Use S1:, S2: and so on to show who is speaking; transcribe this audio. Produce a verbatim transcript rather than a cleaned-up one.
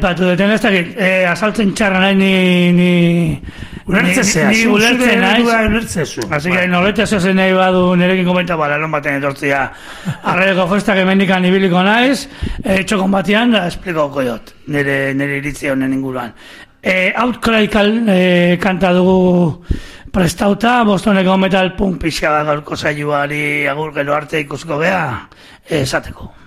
S1: Batu duten ez dakit, eh, asaltzen txarra nahi ni... ni
S2: Ulertzezea,
S1: ni ulertzen naiz.
S2: Así
S1: que noletea zezen nahi badu nirekin komenta bala, non baten etortzia. Arreleko festak emendikan ibiliko naiz, eh, txokon batian, da espliko koiot, nire, nire iritzia honen inguruan. Eh, Outcry kal, eh, kanta dugu prestauta, bostoneko metal punk pixka gaurko saioari agur gero arte ikusko gea, esateko.